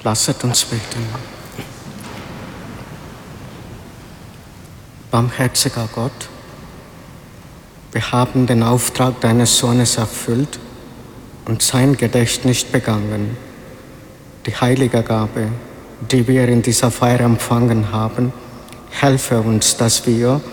Lasset uns beten. Barmherziger Gott, wir haben den Auftrag deines Sohnes erfüllt und sein Gedächtnis begangen. Die heilige Gabe, die wir in dieser Feier empfangen haben, helfe uns, dass wir